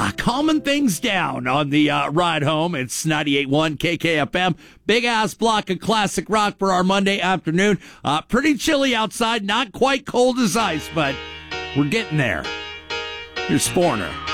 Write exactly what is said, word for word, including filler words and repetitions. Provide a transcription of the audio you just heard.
Uh, calming things down on the uh, ride home. It's ninety-eight point one K K F M. Big ass block of classic rock for our Monday afternoon. Uh, pretty chilly outside, not quite cold as ice, but we're getting there. Here's Sporner.